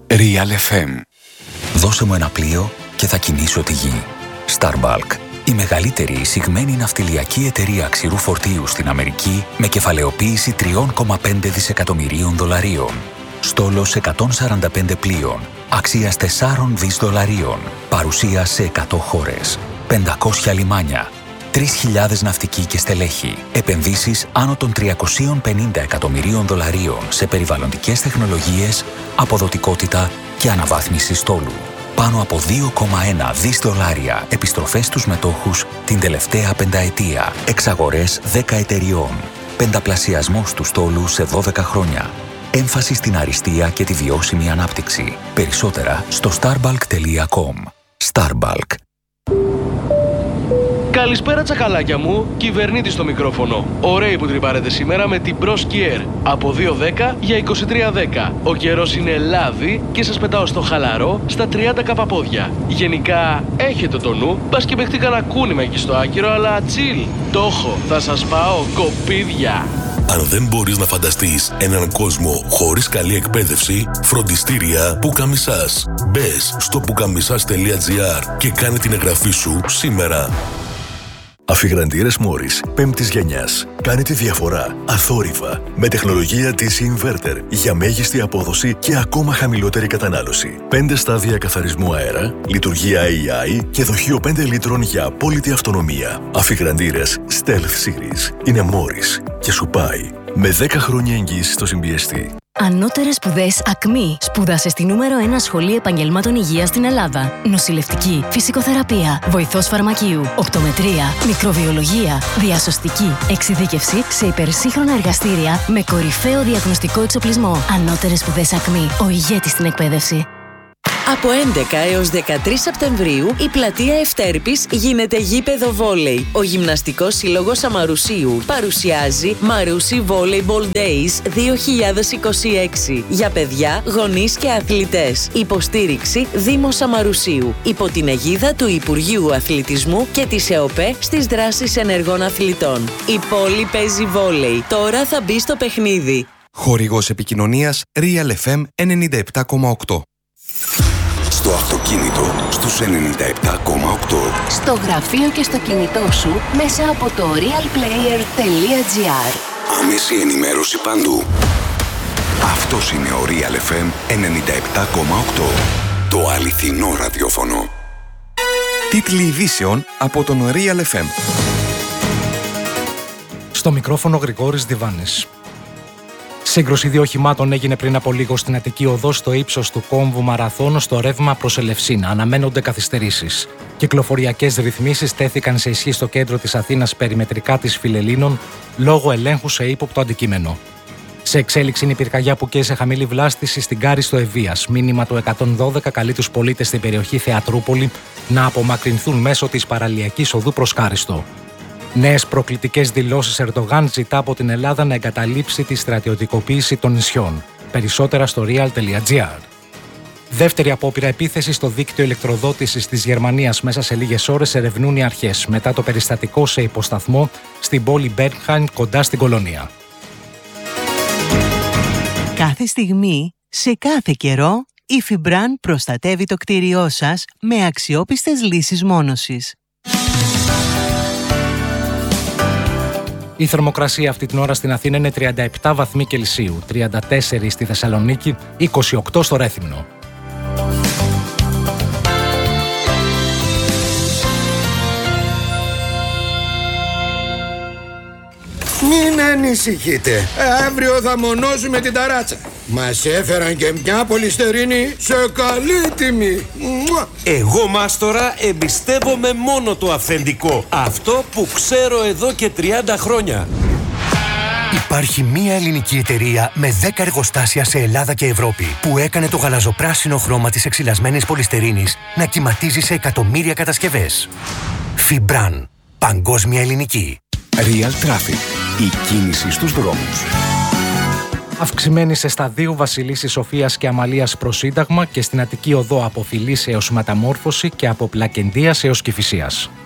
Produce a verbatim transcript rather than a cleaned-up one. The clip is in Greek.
Real εφ εμ. Δώσε μου ένα πλοίο και θα κινήσω τη γη. Starbulk. Η μεγαλύτερη εισηγμένη ναυτιλιακή εταιρεία ξηρού φορτίου στην Αμερική με κεφαλαιοποίηση τρία κόμμα πέντε δισεκατομμυρίων δολαρίων. Στόλος εκατόν σαράντα πέντε πλοίων, αξίας τέσσερα δισεκατομμύρια δολαρίων, παρουσία σε εκατό χώρες, πεντακόσια λιμάνια, τρεις χιλιάδες ναυτικοί και στελέχη, επενδύσεις άνω των τριακόσια πενήντα εκατομμυρίων δολαρίων σε περιβαλλοντικές τεχνολογίες, αποδοτικότητα και αναβάθμιση στόλου. Πάνω από δύο κόμμα ένα δισεκατομμύρια δολάρια επιστροφές στους μετόχους την τελευταία πενταετία, εξαγορές δέκα εταιριών, πενταπλασιασμός του στόλου σε δώδεκα χρόνια. Έμφαση στην αριστεία και τη βιώσιμη ανάπτυξη. Περισσότερα στο starbulk τελεία com. Starbulk. Καλησπέρα τσακαλάκια μου, κυβερνήτης στο μικρόφωνο. Ωραίοι που τρυπάρετε σήμερα με την Pro Skier. Από δύο δέκα για είκοσι τρία δέκα. Ο καιρός είναι λάδι και σας πετάω στο χαλαρό στα τριάντα καπαπόδια. Γενικά έχετε το νου, μπας και παιχτεί κανένα κούνημα εκεί στο άκυρο, αλλά chill. Το έχω, θα σας πάω κοπίδια. Αν δεν μπορείς να φανταστείς έναν κόσμο χωρίς καλή εκπαίδευση, φροντιστήρια Πουκαμισάς. Μπες στο πουκαμισάς τελεία τζι άρ και κάνε την εγγραφή σου σήμερα. Αφιγραντήρες Μόρις, πέμπτης γενιάς. Κάνει τη διαφορά, αθόρυβα, με τεχνολογία ντι σι Inverter για μέγιστη απόδοση και ακόμα χαμηλότερη κατανάλωση. πέντε στάδια καθαρισμού αέρα, λειτουργία έι άι και δοχείο πέντε λίτρων για απόλυτη αυτονομία. Αφιγραντήρες Stealth Series είναι Μόρις και σου πάει με δέκα χρόνια εγγύηση στο συμπιεστή. Ανώτερες σπουδές ΑΚΜΗ. Σπούδασε στη νούμερο ένα σχολή επαγγελμάτων υγείας στην Ελλάδα. Νοσηλευτική, φυσικοθεραπεία, βοηθός φαρμακείου, οπτομετρία, μικροβιολογία, διασωστική, εξειδίκευση σε υπερσύγχρονα εργαστήρια με κορυφαίο διαγνωστικό εξοπλισμό. Ανώτερες σπουδές ΑΚΜΗ. Ο ηγέτης στην εκπαίδευση. Από έντεκα έως δεκατρείς Σεπτεμβρίου η πλατεία Ευτέρπης γίνεται γήπεδο βόλεϊ. Ο Γυμναστικός Σύλλογος Αμαρουσίου παρουσιάζει Μαρούσι Volleyball Days δύο χιλιάδες είκοσι έξι για παιδιά, γονείς και αθλητές. Υποστήριξη Δήμος Αμαρουσίου υπό την αιγίδα του Υπουργείου Αθλητισμού και της ΕΟΠΕ στις δράσεις ενεργών αθλητών. Η πόλη παίζει βόλεϊ. Τώρα θα μπει στο παιχνίδι. Χορηγός επικοινωνίας Real εφ εμ ενενήντα επτά κόμμα οκτώ. Στο αυτοκίνητο στους ενενήντα επτά κόμμα οκτώ. Στο γραφείο και στο κινητό σου μέσα από το realplayer τελεία τζι άρ. Άμεση ενημέρωση παντού. Αυτός είναι ο Real εφ εμ ενενήντα επτά κόμμα οκτώ. Το αληθινό ραδιόφωνο. Τίτλοι ειδήσεων από τον Real εφ εμ. Στο μικρόφωνο Γρηγόρης Διβάνης. Σύγκρουση δύο οχημάτων έγινε πριν από λίγο στην Αττική Οδό στο ύψος του κόμβου Μαραθώνου στο ρεύμα προς Ελευσίνα. Αναμένονται καθυστερήσεις. Κυκλοφοριακές ρυθμίσεις τέθηκαν σε ισχύ στο κέντρο της Αθήνας περιμετρικά της Φιλελλήνων λόγω ελέγχου σε ύποπτο αντικείμενο. Σε εξέλιξη είναι η πυρκαγιά που καίει σε χαμηλή βλάστηση στην Κάρη στο Ευβίας. Μήνυμα του εκατόν δώδεκα καλεί τους πολίτες στην περιοχή Θεατρούπολη να απομακρυνθούν μέσω της παραλιακής οδού προς Κάριστο. Νέες προκλητικές δηλώσεις Ερντογάν ζητά από την Ελλάδα να εγκαταλείψει τη στρατιωτικοποίηση των νησιών. Περισσότερα στο real τελεία τζι άρ. Δεύτερη απόπειρα επίθεση στο δίκτυο ηλεκτροδότησης της Γερμανίας μέσα σε λίγες ώρες ερευνούν οι αρχές μετά το περιστατικό σε υποσταθμό στην πόλη Μπέρνχαϊμ κοντά στην Κολονία. Κάθε στιγμή, σε κάθε καιρό, η Fibran προστατεύει το κτίριό σας με αξιόπιστες λύσεις μόνωσης. Η θερμοκρασία αυτή την ώρα στην Αθήνα είναι τριάντα επτά βαθμοί Κελσίου, τριάντα τέσσερα στη Θεσσαλονίκη, είκοσι οκτώ στο Ρέθυμνο. Μην ανησυχείτε, αύριο θα μονώσουμε την ταράτσα. Μας έφεραν και μια πολυστερίνη σε καλή τιμή. Εγώ, μάστορα, εμπιστεύομαι μόνο το αυθεντικό. Αυτό που ξέρω εδώ και τριάντα χρόνια. Υπάρχει μία ελληνική εταιρεία με δέκα εργοστάσια σε Ελλάδα και Ευρώπη που έκανε το γαλαζοπράσινο χρώμα της εξυλασμένης πολυστερίνης να κυματίζει σε εκατομμύρια κατασκευές. Fibran. Παγκόσμια ελληνική. Real Traffic. Η κίνηση στους δρόμους. Αυξημένη σε σταδίου Βασιλίσσης Σοφίας και Αμαλίας προς Σύνταγμα και στην Αττική Οδό από Φιλής έως Μεταμόρφωση και από Πλακεντίας έως Κηφισίας.